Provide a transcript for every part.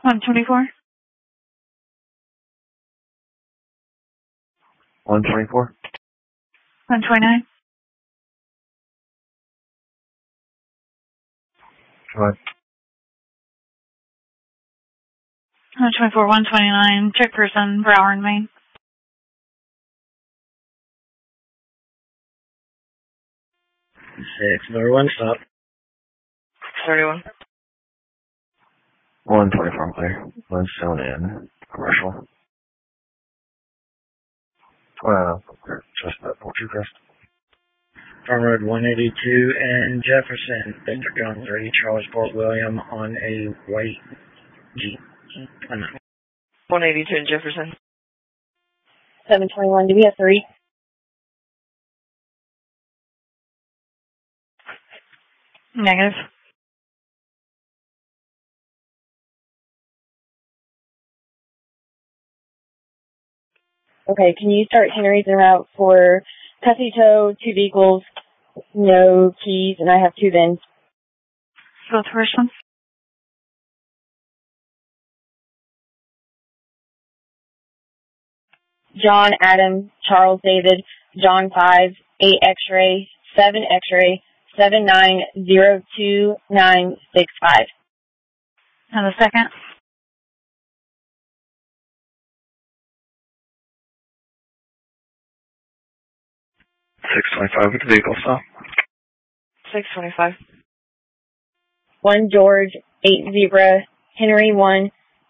124. 124. 129. Go ahead. 124, 129. Check person, Broward, Maine. 6, number 1, stop. 31. 124, clear. Flintstone in. Commercial. 29, clear. Just that 42 crest. Farm Road 182 and Jefferson. Victor John 3, Charles Fort William on a white Jeep. 182 in Jefferson. 721, do we have 3? Negative. Okay, can you start Henry's en route for custody tow, 2 vehicles, no keys, and I have 2 VINs. Both first ones. John, Adam, Charles, David, John 5, 8 X-ray, 7 X-ray, 790295. And the second. 625 with the vehicle stop. 625. 1 George, 8 Zebra, Henry 1,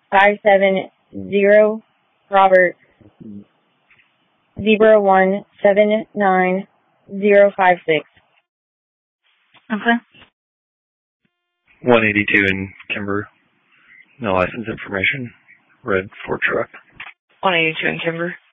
570, Robert, Zebra 1, 79056. Okay. 182 in Kimber. No license information. Red Ford truck. 182 in Kimber.